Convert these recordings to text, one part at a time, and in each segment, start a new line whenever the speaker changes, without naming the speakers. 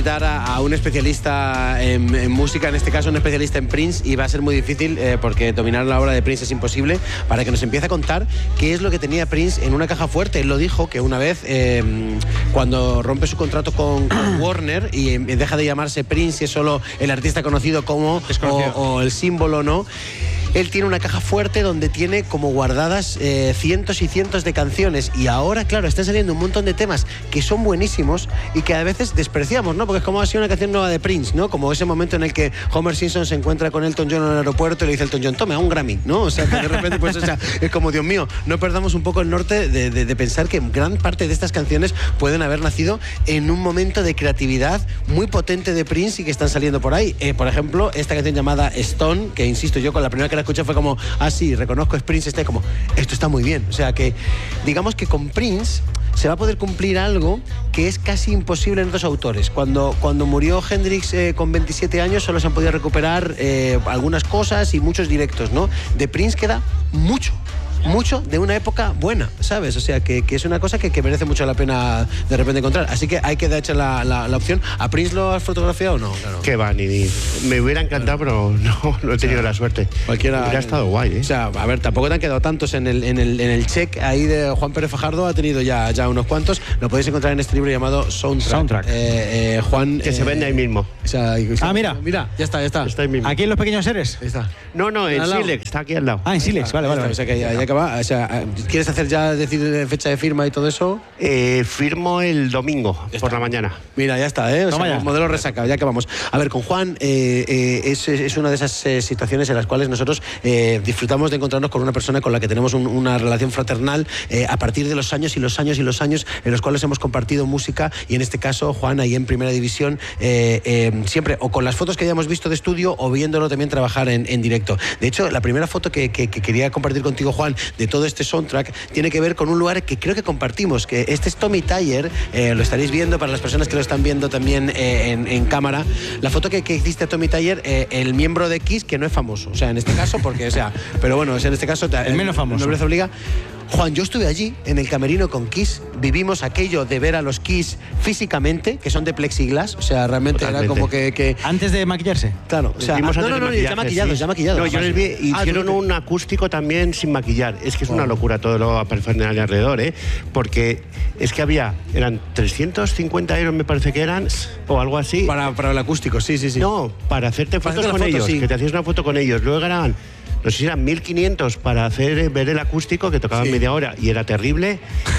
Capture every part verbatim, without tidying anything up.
necesitar a, a un especialista en, en música, en este caso un especialista en Prince, y va a ser muy difícil eh, porque dominar la obra de Prince es imposible, para que nos empiece a contar qué es lo que tenía Prince en una caja fuerte. Él lo dijo que una vez, eh, cuando rompe su contrato con, con Warner y deja de llamarse Prince y es solo el artista conocido como o, o el símbolo, ¿no? Él tiene una caja fuerte donde tiene como guardadas eh, cientos y cientos de canciones, y ahora, claro, están saliendo un montón de temas que son buenísimos y que a veces despreciamos, ¿no? Porque es como ha sido una canción nueva de Prince, ¿no? Como ese momento en el que Homer Simpson se encuentra con Elton John en el aeropuerto y le dice a Elton John, tome, a un Grammy, ¿no? O sea, que de repente, pues, o sea, es como, Dios mío, no perdamos un poco el norte de, de, de pensar que gran parte de estas canciones pueden haber nacido en un momento de creatividad muy potente de Prince y que están saliendo por ahí. Eh, por ejemplo, esta canción llamada Stone, que insisto yo, con la primera que la escuché fue como, ah, sí, reconozco, es Prince, este como, esto está muy bien. O sea que, digamos que con Prince se va a poder cumplir algo que es casi imposible en otros autores. Cuando, cuando murió Hendrix eh, con veintisiete años, solo se han podido recuperar eh, algunas cosas y muchos directos, ¿no? De Prince queda mucho. mucho de una época buena, ¿sabes? O sea, que, que es una cosa que, que merece mucho la pena de repente encontrar. Así que hay que dar hecha la, la, la opción. ¿A Prince lo has fotografiado o no? Claro.
Que va, ni, ni me hubiera encantado, pero no, no he tenido o sea, la suerte.
Cualquiera.
Hubiera estado guay, ¿eh?
O sea, a ver, tampoco te han quedado tantos en el, en el, en el check ahí de Juan Pérez Fajardo, ha tenido ya, ya unos cuantos. Lo podéis encontrar en este libro llamado Soundtrack.
Soundtrack.
Eh, eh, Juan.
Que
eh,
se vende ahí mismo.
O sea,
ah, mira.
Mira, ya está, ya está.
Está ahí mismo.
¿Aquí en Los Pequeños Seres?
Ahí está.
No, no, en Silex, está aquí al lado.
Ah, en Silex, vale, vale.
vale. O sea, que ya, ya que va. O sea, ¿quieres hacer ya, decir fecha de firma y todo eso?
Eh, firmo el domingo por la mañana.
Mira, ya está, ¿eh? O
Toma
sea,
ya.
modelo resaca, ya que vamos. A ver, con Juan eh, eh, es, es una de esas eh, situaciones en las cuales nosotros eh, disfrutamos de encontrarnos con una persona con la que tenemos un, una relación fraternal eh, a partir de los años y los años y los años en los cuales hemos compartido música, y en este caso, Juan, ahí en Primera División, eh, eh, siempre o con las fotos que hayamos visto de estudio o viéndolo también trabajar en, en directo. De hecho, la primera foto que, que, que quería compartir contigo, Juan, de todo este soundtrack, tiene que ver con un lugar que creo que compartimos, que este es Tommy Thayer, eh, lo estaréis viendo para las personas que lo están viendo también eh, en, en cámara, la foto que, que hiciste a Tommy Thayer, eh, el miembro de Kiss, que no es famoso, o sea, en este caso, porque, o sea, pero bueno, o sea, en este caso,
el menos famoso.
El nombre obliga. Juan, yo estuve allí en el camerino con Kiss, vivimos aquello de ver a los Kiss físicamente, que son de plexiglas, o sea, realmente Totalmente. Era como que, que...
¿Antes de maquillarse?
Claro, o sea, ah, no, no, no, ya maquillados,
sí.
ya maquillados.
No, yo les vi, hicieron ah, un acústico también sin maquillar. Es que es oh. una locura todo lo parafernalia alrededor, ¿eh? Porque es que había, eran trescientos cincuenta euros me parece que eran, o algo así.
Para, para el acústico, sí, sí, sí.
No, para hacerte
para
fotos
hacer
con
foto,
ellos,
sí.
que te hacías una foto con ellos. Luego eran... no sé si eran mil quinientos para hacer ver el acústico, que tocaban sí. media hora y era terrible,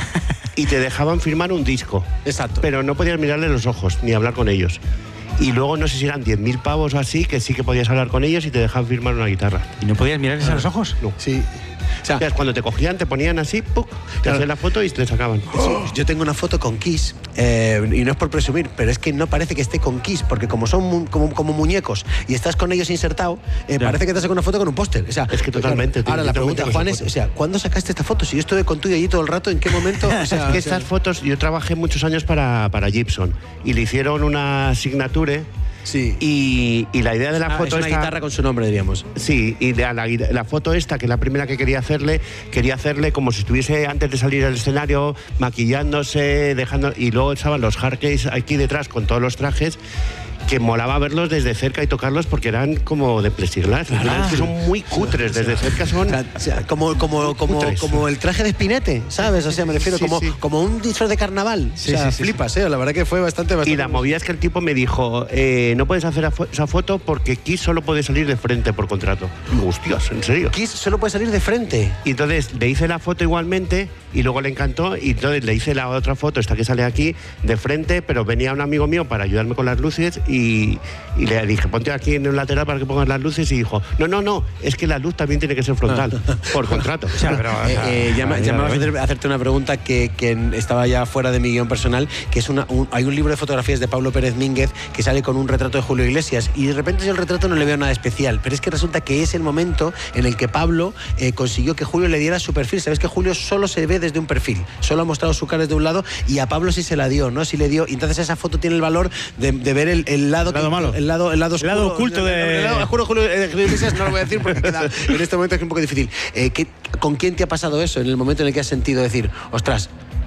y te dejaban firmar un disco.
Exacto.
Pero no podías mirarle los ojos ni hablar con ellos. Y luego no sé si eran diez mil pavos o así, que sí que podías hablar con ellos y te dejaban firmar una guitarra.
¿Y no podías mirarles a los ojos?
No.
Sí.
O sea, cuando te cogían, te ponían así, ¡puc! Te claro. hacían la foto y te sacaban.
Oh. Yo tengo una foto con Kiss, eh, y no es por presumir, pero es que no parece que esté con Kiss, porque como son mu como, como muñecos y estás con ellos insertado, eh, parece que te has sacado una foto con un póster. O sea,
es que totalmente.
Claro, ahora la pregunta, Juan, es, o sea, ¿cuándo sacaste esta foto? Si yo estuve contigo allí todo el rato, ¿en qué momento? O sea,
es que
o sea,
estas fotos, yo trabajé muchos años para, para Gibson y le hicieron una signature.
Sí.
Y, y la idea de la
ah,
foto
es una
esta,
guitarra con su nombre, diríamos.
Sí, y de la, la foto esta, que es la primera que quería hacerle, quería hacerle como si estuviese antes de salir al escenario, maquillándose, dejando... Y luego estaban los hardcase aquí detrás con todos los trajes, que molaba verlos desde cerca y tocarlos porque eran como de plexiglas. Ah, que son muy cutres, desde cerca son...
O sea, como, como, como, como el traje de Spinette, ¿sabes? O sea, me refiero, sí, como, sí. como un disfraz de carnaval. Sí, o sea, sí, flipas, sí. ¿eh? La verdad que fue bastante, bastante...
Y la movida es que el tipo me dijo, eh, no puedes hacer esa foto porque Kiss solo puede salir de frente por contrato. Y digo, hostias, ¿en serio?
Kiss solo puede salir de frente.
Y entonces le hice la foto igualmente y luego le encantó y entonces le hice la otra foto, esta que sale aquí, de frente, pero venía un amigo mío para ayudarme con las luces y, y le dije, ponte aquí en el lateral para que pongas las luces y dijo, no, no, no, es que la luz también tiene que ser frontal, por contrato.
O sea, pero, o sea, eh, eh, ya, me, ya me vas a hacer, hacerte una pregunta que, que estaba ya fuera de mi guión personal, que es una, un, hay un libro de fotografías de Pablo Pérez Mínguez que sale con un retrato de Julio Iglesias y de repente yo el retrato no le veo nada especial, pero es que resulta que es el momento en el que Pablo eh, consiguió que Julio le diera su perfil. Sabes que Julio solo se ve desde un perfil, solo ha mostrado su cara desde un lado y a Pablo sí se la dio, ¿no? Sí le dio, y entonces esa foto tiene el valor de, de ver el, el lado...
El lado
que,
malo.
El lado, el lado, oscuro,
el lado oculto de...
El lado, juro, Julio Iglesias no lo voy a decir porque queda, en este momento es un poco difícil. Eh, ¿qué, ¿Con quién te ha pasado eso en el momento en el que has sentido decir, ostras,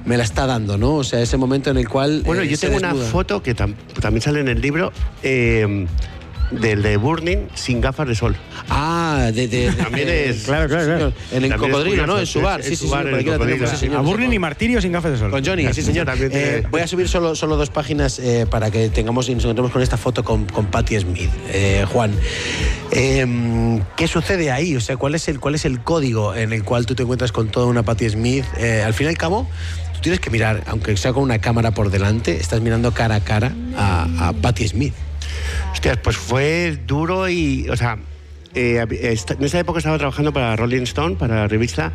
me la está dando, ¿no? O sea, ese momento en el cual...
Bueno,
eh,
yo
se
tengo una
desnuda.
foto que tam también sale en el libro, eh, del de Burning sin gafas de sol.
Ah, de... de, de
También
de-
es-
Claro, claro, claro.
En el
También es
cocodrilo,
curioso,
¿no? En su bar.
es-
Sí,
es
sí,
su
sí,
bar,
por
el
aquí la tenemos,
cocodrilo.
sí, señor.
Aburren y martirio sin gafas de sol.
Con Johnny, sí, señor.
También tiene-
Eh, voy a subir solo, solo dos páginas eh, para que tengamos y nos encontremos con esta foto con, con Patti Smith. Eh, Juan, eh, ¿qué sucede ahí? O sea, ¿cuál es, el, ¿cuál es el código en el cual tú te encuentras con toda una Patti Smith? Eh, al fin y al cabo, tú tienes que mirar, aunque sea con una cámara por delante, estás mirando cara a cara a, a Patti Smith.
Hostias, pues fue duro y, o sea, eh, esta- en esa época estaba trabajando para Rolling Stone, para la revista,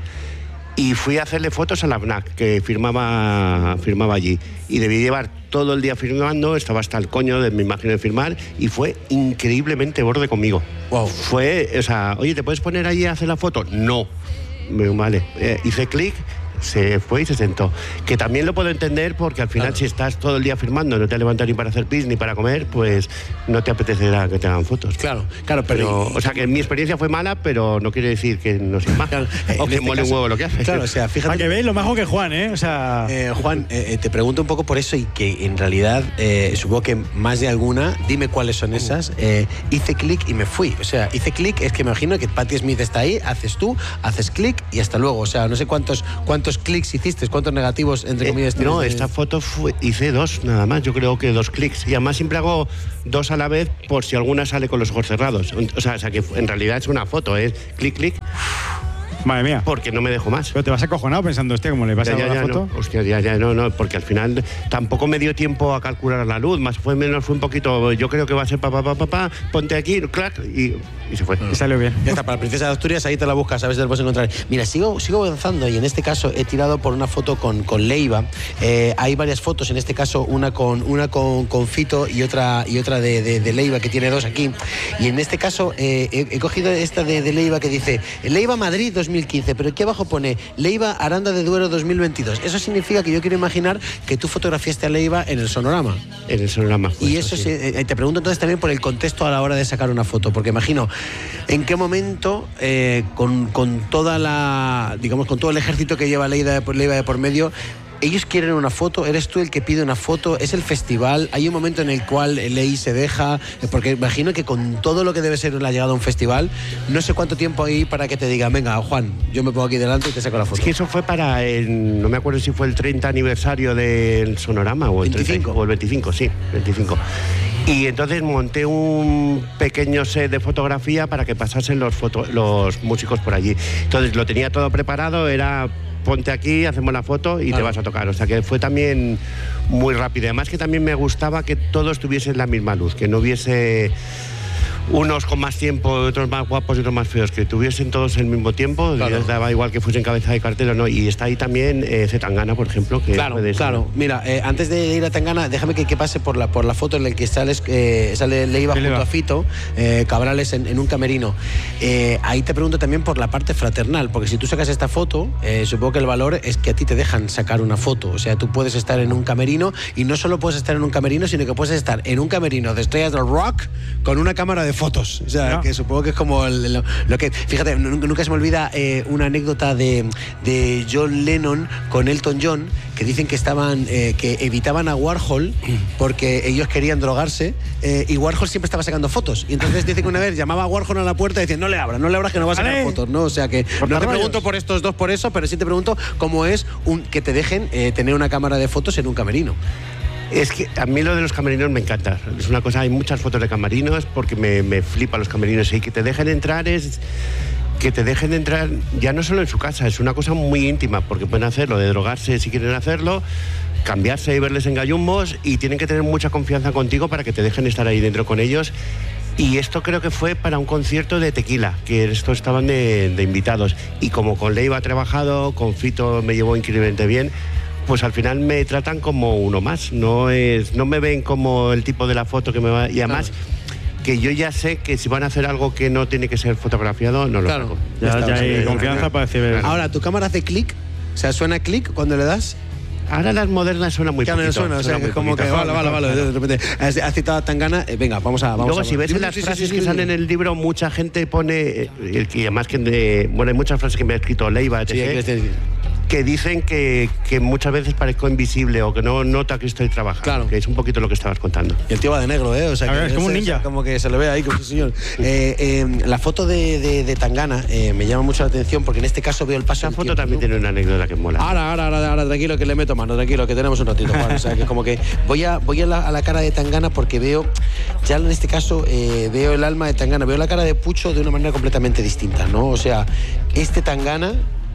y fui a hacerle fotos a la FNAC, que firmaba, firmaba allí. Y debí llevar todo el día firmando, estaba hasta el coño de mi imagen de firmar, y fue increíblemente borde conmigo.
Wow.
Fue, o sea, oye, ¿te puedes poner allí a hacer la foto? No. Me digo, vale, Eh, hice clic, se fue y se sentó. Que también lo puedo entender porque al final,
Claro.
si estás todo el día firmando, no te levantas ni para hacer pis ni para comer, pues no te apetecerá que te hagan fotos.
Claro, claro, pero...
Pero, o sea, que mi experiencia fue mala, pero no quiere decir que no sea más.
Claro,
o
en
que
este
mole
caso-
un huevo lo que hace.
Claro, o sea,
Para
fíjate...
que veáis lo majo que Juan, ¿eh? O sea...
Eh, Juan, eh, eh, te pregunto un poco por eso y que en realidad eh, supongo que más de alguna, dime cuáles son esas, eh, hice clic y me fui. O sea, hice clic, es que me imagino que Patti Smith está ahí, haces tú, haces clic y hasta luego. O sea, no sé cuántos cuántos clics hiciste, cuántos negativos, entre
Eh,
comillas, tienes
no,
de-
esta foto fue- hice dos nada más, yo creo que dos clics. Y además siempre hago dos a la vez por si alguna sale con los ojos cerrados. O sea, o sea que en realidad es una foto, es clic, clic,
Madre mía.
porque no me dejo más.
Pero te vas acojonado pensando, hostia, ¿cómo le pasa
Ya, ya,
a la
ya,
foto?
no. Hostia, ya, ya, no, no, porque al final tampoco me dio tiempo a calcular la luz, más fue menos, fue un poquito, yo creo que va a ser papá, papá, papá, ponte aquí, clac, y, y se fue.
Y salió bien.
Ya está, para la Princesa de Asturias, ahí te la buscas, a ver si te la puedes encontrar. Mira, sigo, sigo avanzando y en este caso he tirado por una foto con, con Leiva. Eh, hay varias fotos, en este caso una con una con, con Fito y otra, y otra de, de, de Leiva, que tiene dos aquí. Y en este caso eh, he, he cogido esta de, de Leiva que dice Leiva Madrid dos mil quince, pero aquí abajo pone Leiva Aranda de Duero dos mil veintidós. Eso significa que yo quiero imaginar que tú fotografiaste a Leiva en el Sonorama.
En el sonorama. fue
Y eso,
sí.
sí, eh, te pregunto entonces también por el contexto a la hora de sacar una foto, porque imagino en qué momento, eh, con, con toda la, digamos, con todo el ejército que lleva Leiva de por, Leiva de por medio, ellos quieren una foto, eres tú el que pide una foto, es el festival, hay un momento en el cual Ley se deja, eh, porque imagino que con todo lo que debe ser la llegada a un festival, no sé cuánto tiempo hay para que te digan, venga, Juan, yo me pongo aquí delante y te saco la foto.
Es que eso fue para el, no me acuerdo si fue el treinta aniversario del Sonorama o el
veinticinco.
treinta, o el veinticinco, sí, veinticinco. Y entonces monté un pequeño set de fotografía para que pasasen los, foto, los músicos por allí. Entonces lo tenía todo preparado, era ponte aquí, hacemos la foto y
Claro.
te vas a tocar. O sea que fue también muy rápido. Además que también me gustaba que todos tuviesen la misma luz, que no hubiese unos con más tiempo, otros más guapos y otros más feos, que tuviesen todos el mismo tiempo.
Claro.
Les daba igual que fuesen cabeza de cartel o no. Y está ahí también eh, Zetangana, por ejemplo, que
Claro,
puede ser-
claro. Mira, eh, antes de ir a Tangana, déjame que, que pase por la, por la foto en la que sales, eh, sale Leiva
Leiva.
junto a Fito, eh, Cabrales en, en un camerino. Eh, ahí te pregunto también por la parte fraternal, porque si tú sacas esta foto, eh, supongo que el valor es que a ti te dejan sacar una foto. O sea, tú puedes estar en un camerino y no solo puedes estar en un camerino, sino que puedes estar en un camerino de estrellas del rock con una cámara de fotos. O sea,
No.
que supongo que es como el- lo, lo que... Fíjate, nunca, nunca se me olvida eh, una anécdota de, de John Lennon con Elton John, que dicen que estaban eh, que evitaban a Warhol porque ellos querían drogarse eh, y Warhol siempre estaba sacando fotos. Y entonces dicen que una vez llamaba a Warhol a la puerta y decían, no le abras, no le abras que no va a sacar
Vale.
fotos, ¿no? O sea que no te
rollos.
pregunto por estos dos por eso, pero sí te pregunto cómo es un, que te dejen eh, tener una cámara de fotos en un camerino.
Es que a mí lo de los camerinos me encanta. Es una cosa, hay muchas fotos de camerinos porque me, me flipan los camerinos. Y que te dejen entrar es... Que te dejen entrar ya no solo en su casa, es una cosa muy íntima, porque pueden hacerlo de drogarse si quieren hacerlo, cambiarse y verles en gallumbos, y tienen que tener mucha confianza contigo para que te dejen estar ahí dentro con ellos. Y esto creo que fue para un concierto de Tequila, que estos estaban de, de invitados. Y como con Leiva he trabajado, con Fito me llevó increíblemente bien, pues al final me tratan como uno más. No es, no me ven como el tipo de la foto que me va... Y además... que yo ya sé que si van a hacer algo que no tiene que ser fotografiado, no lo
Claro.
hago.
Ya,
Ya está,
ya
o sea,
hay
ya-
confianza para decir...
Ahora, ¿tu cámara hace clic? O sea, ¿suena clic cuando le das?
Ahora las modernas suenan muy
Ya no le
poquito.
suena, o sea,
suenan
que
muy
es como que
poquito.
vale, vale, vale, de repente has, has citado a Tangana, eh, venga, vamos a... Vamos
Luego,
a
si ves en las
Sí, sí,
frases
sí,
que
sí,
salen
sí.
en el libro, mucha gente pone, eh, y además que, de- bueno, hay muchas frases que me ha escrito Leiva,
Sí, hay que
etcétera,
decir-
que dicen que, que muchas veces parezco invisible o que no nota que estoy trabajando.
Claro.
Que es un poquito lo que estabas contando.
Y el tío va de negro, ¿eh? O sea,
A
que
ver, es como un ninja.
es como que se le ve ahí, como ese señor. Eh, eh, la foto de, de, de Tangana eh, me llama mucho la atención porque en este caso veo el paso
Esa
del
foto
tiempo,
también
¿no?
tiene una anécdota que mola.
Ahora, ahora, ahora, ahora, tranquilo, que le meto mano, tranquilo, que tenemos un ratito, Juan. O sea, que como que voy a, voy a, la, a la cara de Tangana porque veo, ya en este caso, eh, veo el alma de Tangana, veo la cara de Pucho de una manera completamente distinta, ¿no? O sea, este Tangana...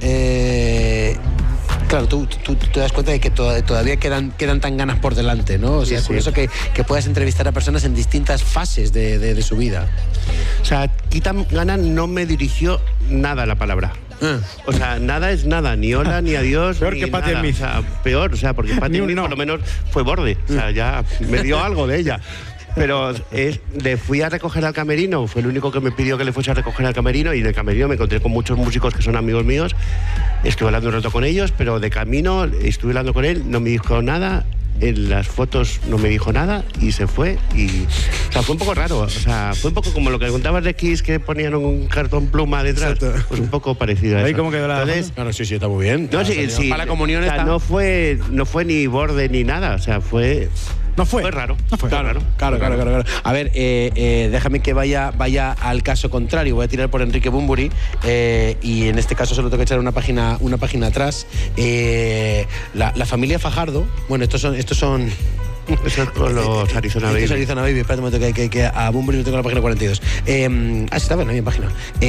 Eh, Claro, tú, tú, tú te das cuenta de que to todavía quedan, quedan Tanganas por delante, ¿no? O sea,
Sí,
es curioso
sí.
que, que puedas entrevistar a personas en distintas fases de, de, de su vida.
O sea, aquí Tangana no me dirigió nada la palabra.
Ah.
O sea, nada es nada, ni hola, ni adiós.
Peor
ni
que Patti
nada.
Smith.
O sea, peor, o sea, porque Patti
Ni un
Smith
no.
por lo menos fue borde. O sea, ya me dio algo de ella. Pero es, le fui a recoger al camerino, fue el único que me pidió que le fuese a recoger al camerino, y en el camerino me encontré con muchos músicos que son amigos míos. Estuve hablando un rato con ellos, pero de camino estuve hablando con él, no me dijo nada. En las fotos no me dijo nada y se fue. Y, o sea, fue un poco raro. O sea, fue un poco como lo que contabas de Kiss, que ponían un cartón pluma detrás.
Exacto.
Pues un poco parecido a
Ahí
eso.
cómo quedó la
Entonces,
Claro, sí, sí, está muy bien.
no,
Claro,
sí, sí,
para la comunión
o sea,
está...
no fue, no fue ni borde ni nada. O sea, fue...
No fue.
Fue raro.
No fue.
Claro, claro, claro, claro, claro. A ver, eh, eh, déjame que vaya, vaya al caso contrario. Voy a tirar por Enrique Bunbury eh, y en este caso solo tengo que echar una página, una página atrás. Eh, la, la familia Fajardo, bueno, estos son, estos son.
Eso es con los Arizona
Estos
Baby.
Arizona Baby, espérate un momento que, que, que a Bunbury lo tengo en la página cuarenta y dos. Eh, ah, sí, está bien, en la página.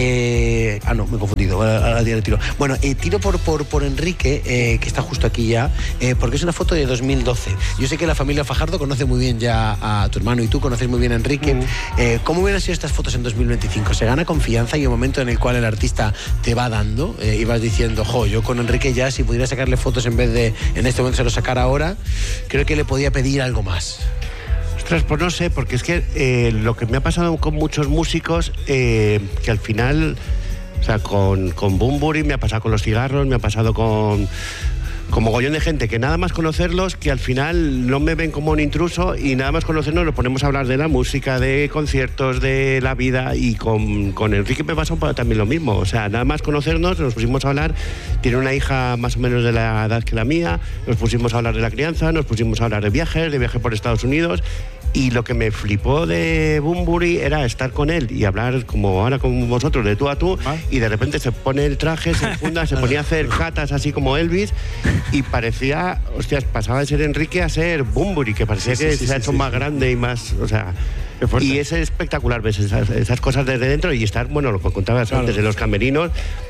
Eh, ah, no, me he confundido. Ahora, ahora tiro, tiro. Bueno, eh, tiro por, por, por Enrique, eh, que está justo aquí ya, eh, porque es una foto de dos mil doce. Yo sé que la familia Fajardo conoce muy bien ya a tu hermano y tú conoces muy bien a Enrique.
Mm.
Eh, ¿Cómo hubieran sido estas fotos en dos mil veinticinco? ¿Se gana confianza y un momento en el cual el artista te va dando eh, y vas diciendo, jo, yo con Enrique ya, si pudiera sacarle fotos en vez de en este momento se lo sacara ahora, creo que le podía pedir algo más?
Ostras, pues no sé, porque es que eh, lo que me ha pasado con muchos músicos, eh, que al final, o sea, con, con Bunbury me ha pasado con los cigarros, me ha pasado con... con mogollón de gente que nada más conocerlos, que al final no me ven como un intruso, y nada más conocernos nos ponemos a hablar de la música, de conciertos, de la vida. Y con, con Enrique me pasó también lo mismo. O sea, nada más conocernos nos pusimos a hablar. Tiene una hija más o menos de la edad que la mía. Nos pusimos a hablar de la crianza, nos pusimos a hablar de viajes, de viaje por Estados Unidos. Y lo que me flipó de Bunbury era estar con él y hablar como ahora con vosotros, de tú a tú,
¿Ah?
y de repente se pone el traje, se funda, se ponía a hacer catas así como Elvis, y parecía, hostias, pasaba de ser Enrique a ser Bunbury, que parecía
Sí,
que
sí, sí,
se ha
sí,
hecho
sí,
más
sí.
grande y más, o sea...
Qué fuerte.
Y es espectacular ver esas, esas cosas desde dentro y estar, bueno, lo que contabas
Claro.
antes, de los camerinos,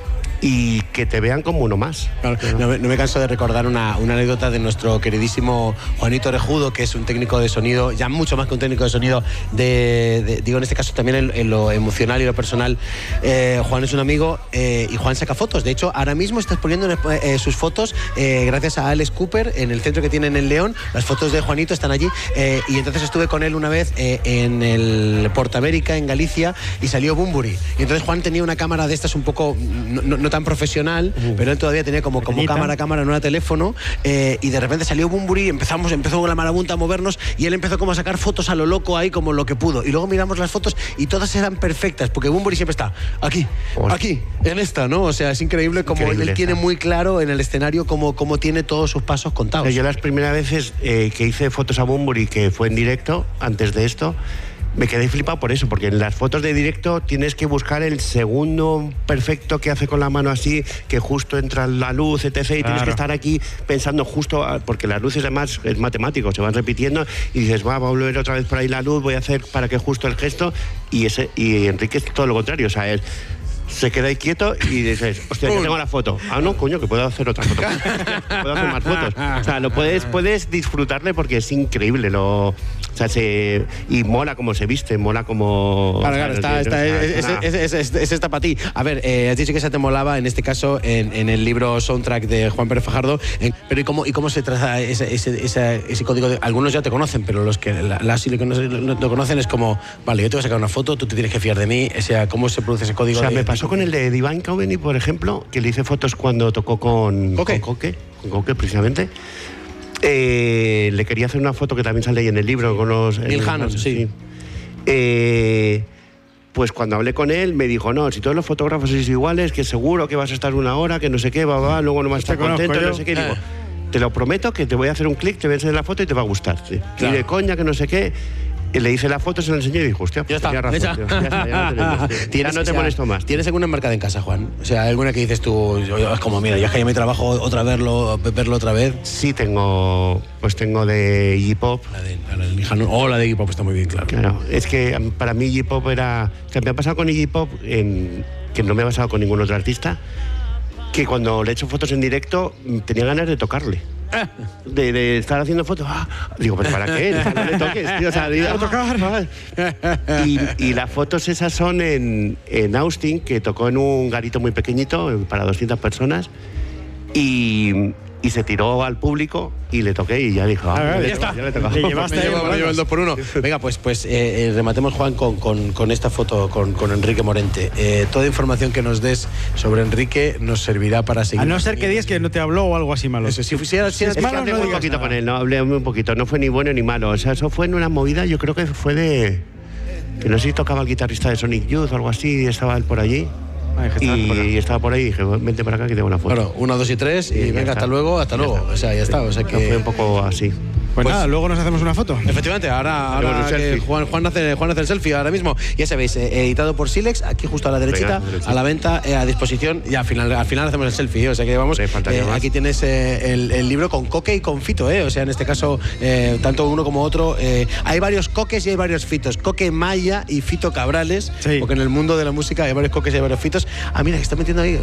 y que te vean como uno más.
Claro, no, me, no me canso de recordar una, una anécdota de nuestro queridísimo Juanito Orejudo, que es un técnico de sonido, ya mucho más que un técnico de sonido, de, de- digo en este caso también en, en lo emocional y lo personal. Eh, Juan es un amigo eh, y Juan saca fotos. De hecho, ahora mismo estás poniendo eh, sus fotos eh, gracias a Alex Cooper en el centro que tienen en León. Las fotos de Juanito están allí eh, y entonces estuve con él una vez eh, en el Portamérica, en Galicia, y salió Bunbury. Y entonces Juan tenía una cámara de estas un poco, no, no- no tan profesional, uh, pero él todavía tenía como, como
pequeñita.
cámara, cámara, no era teléfono, eh, y de repente salió Bunbury, empezamos, empezó con la marabunta a movernos, y él empezó como a sacar fotos a lo loco ahí, como lo que pudo. Y luego miramos las fotos y todas eran perfectas, porque Bunbury siempre está aquí,
Hostia.
aquí, en esta, ¿no? O sea, es increíble como
Increíble,
él tiene
¿sabes?
muy claro en el escenario cómo, cómo tiene todos sus pasos contados.
Yo las primeras veces eh, que hice fotos a Bunbury, que fue en directo, antes de esto, me quedé flipado por eso, porque en las fotos de directo tienes que buscar el segundo perfecto que hace con la mano así, que justo entra la luz, etcétera. Y tienes
Claro.
que estar aquí pensando justo, ah, porque las luces además es matemático, se van repitiendo, y dices, va, va a volver otra vez por ahí la luz, voy a hacer para que justo el gesto, y ese y Enrique es todo lo contrario, o sea, es... Se queda ahí quieto y dices, hostia, ya tengo la foto. Ah, no, coño, que puedo hacer otra foto. Puedo hacer más fotos. O sea, lo puedes, puedes disfrutarle porque es increíble. Lo, o sea, se, y mola como se viste, mola como...
Claro, claro,
o sea,
está,
o sea,
está, es,
una-
es, es, es- es esta para ti. A ver, eh, has dicho que esa te molaba, en este caso, en, en el libro Soundtrack de Juan Pérez Fajardo. En- pero ¿y cómo, ¿y cómo se traza ese, ese, ese, ese código? De, algunos ya te conocen, pero los que la, las y lo que no, no te conocen es como, vale, yo te voy a sacar una foto, tú te tienes que fiar de mí. O sea, ¿cómo se produce ese código?
O sea,
de-
me pasó con el de Divine Comedy, por ejemplo, que le hice fotos cuando tocó con
Coque.
con Coque, con Coque, precisamente. Eh, le quería hacer una foto que también sale ahí en el libro con los...
Neil
el-
Hannon, sí.
Eh, pues cuando hablé con él me dijo, no, si todos los fotógrafos sois iguales, que seguro que vas a estar una hora, que no sé qué, va, va, luego no vas a estar contento, no sé qué. Y digo, te lo prometo que te voy a hacer un clic, te voy a enseñar la foto y te va a gustar. ¿Sí? Claro. Y de coña, que no sé qué. Y le hice la foto, se la enseñé y dijo, hostia, pues
ya
tenía
está,
razón. Tío, ya está, ya no, tenemos, tío. Ya no te molesto más.
¿Tienes alguna enmarcada en casa, Juan? O sea, alguna que dices tú, es como, mira, ya es que ya mi trabajo otra verlo, verlo otra vez.
Sí, tengo, pues tengo de Iggy Pop.
La de, la de Mijano, o la de Iggy Pop está muy bien, claro.
Claro, es que para mí Iggy Pop era... O sea, me ha pasado con Iggy Pop, en, que no me ha pasado con ningún otro artista, que cuando le he hecho fotos en directo tenía ganas de tocarle. De, de estar haciendo fotos. Ah, digo, ¿pero para qué? No le toques, tío. O sea, digo, tocar. Y, y las fotos esas son en, en Austin, que tocó en un garito muy pequeñito para doscientas personas. Y... y se tiró al público y le toqué y ya dijo, ah,
ah,
ya,
ya está,
ya le tocó.
Le llevaste
me llevo, me llevo el dos por uno. Venga, pues, pues eh, rematemos, Juan, con, con, con esta foto con, con Enrique Morente. Eh, toda información que nos des sobre Enrique nos servirá para seguir.
A no ser que digas que no te habló o algo así malo.
Eso, si, si, si, si
es
malo,
que hablé
no
un
digas
poquito
nada.
con él, no hablé un poquito, no fue ni bueno ni malo. O sea, eso fue en una movida, yo creo que fue de... que no sé si tocaba el guitarrista de Sonic Youth o algo así, y estaba él por allí.
Ay, que
y,
por
y estaba por ahí y dije, vente para acá que tengo una foto.
Claro, uno, dos y tres, y,
Y ya
venga,
está.
hasta luego, hasta
Ya
luego.
está.
O sea, ya está. O sea que...
Fue un poco así.
Pues,
Pues-
nada, luego nos hacemos una foto.
Efectivamente, ahora, ahora
Hacemos un
que
selfie.
Juan, Juan, hace, Juan hace el selfie ahora mismo. Ya sabéis, eh, editado por Silex, aquí justo a la derechita,
Venga, derechita.
a la venta, eh, a disposición, y al final, al final hacemos el selfie. ¿eh? O sea que vamos,
Sí, faltaría más.
aquí tienes eh, el, el libro con Coque y con Fito. ¿eh? O sea, en este caso, eh, tanto uno como otro. Eh, hay varios Coques y hay varios Fitos. Coque Maya y Fito Cabrales,
Sí.
porque en el mundo de la música hay varios Coques y hay varios Fitos. Ah, mira, que está metiendo ahí.